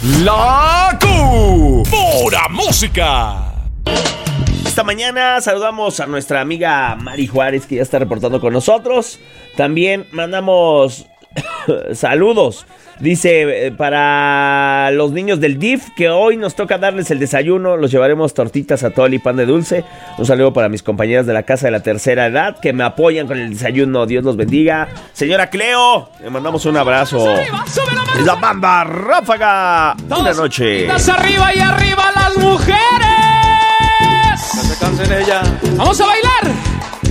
La Pura Música. Esta mañana saludamos a nuestra amiga Mari Juárez, que ya está reportando con nosotros. También mandamos saludos. Dice, para los niños del DIF, que hoy nos toca darles el desayuno. Los llevaremos tortitas, atole y pan de dulce. Un saludo para mis compañeras de la casa de la tercera edad, que me apoyan con el desayuno. Dios los bendiga. Señora Cleo, le mandamos un abrazo. Es la banda Ráfaga. Buenas noches. Arriba y arriba las mujeres. No se cansen ella. Vamos a bailar.